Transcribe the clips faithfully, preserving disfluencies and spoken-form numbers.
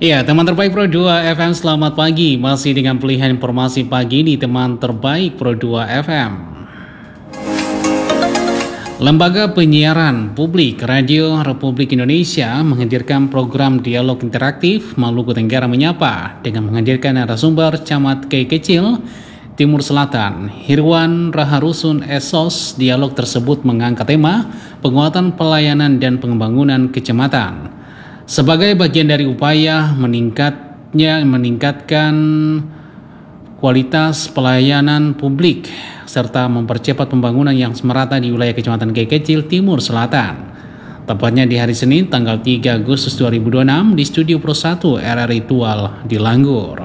Ya, teman terbaik Pro dua F M, selamat pagi. Masih dengan pilihan informasi pagi di teman terbaik Pro dua F M. Lembaga Penyiaran Publik Radio Republik Indonesia menghadirkan program dialog interaktif Maluku Tenggara Menyapa dengan menghadirkan narasumber Camat Kei Kecil, Timur Selatan, Hirwan Raharusun Esos. Dialog tersebut mengangkat tema penguatan pelayanan dan pengembangan kecamatan sebagai bagian dari upaya meningkatnya meningkatkan kualitas pelayanan publik serta mempercepat pembangunan yang merata di wilayah Kecamatan Kei Kecil, Timur Selatan. Tepatnya di hari Senin tanggal tiga Agustus dua ribu dua puluh enam di Studio Pro satu R R I Tual di Langgur.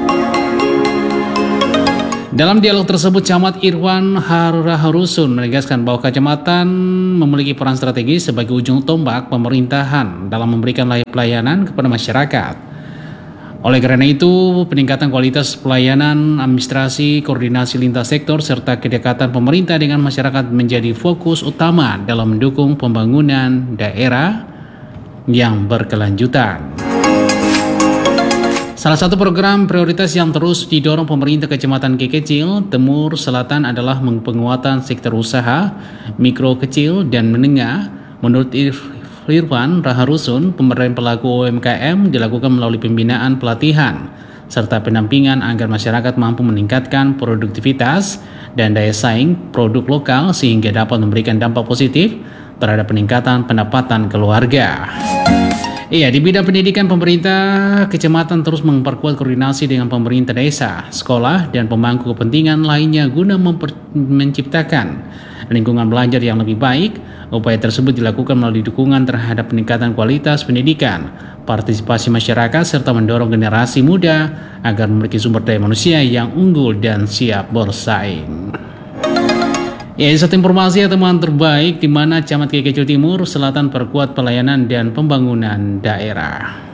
Dalam dialog tersebut, Camat Irwan Raharusun menegaskan bahwa kecamatan memiliki peran strategis sebagai ujung tombak pemerintahan dalam memberikan pelayanan kepada masyarakat. Oleh karena itu, peningkatan kualitas pelayanan, administrasi, koordinasi lintas sektor, serta kedekatan pemerintah dengan masyarakat menjadi fokus utama dalam mendukung pembangunan daerah yang berkelanjutan. Salah satu program prioritas yang terus didorong pemerintah Kecamatan Kei Kecil, Timur Selatan adalah penguatan sektor usaha, mikro, kecil, dan menengah. Menurut Irwan Raharusun, pemberdayaan pelaku U M K M dilakukan melalui pembinaan pelatihan, serta pendampingan agar masyarakat mampu meningkatkan produktivitas dan daya saing produk lokal sehingga dapat memberikan dampak positif terhadap peningkatan pendapatan keluarga. Iya, di bidang pendidikan, pemerintah kecamatan terus memperkuat koordinasi dengan pemerintah desa, sekolah, dan pemangku kepentingan lainnya guna menciptakan lingkungan belajar yang lebih baik. Upaya tersebut dilakukan melalui dukungan terhadap peningkatan kualitas pendidikan, partisipasi masyarakat, serta mendorong generasi muda agar memiliki sumber daya manusia yang unggul dan siap bersaing. Ya, satu informasi ya teman terbaik di mana Camat Kei Kecil Timur Selatan perkuat pelayanan dan pembangunan daerah.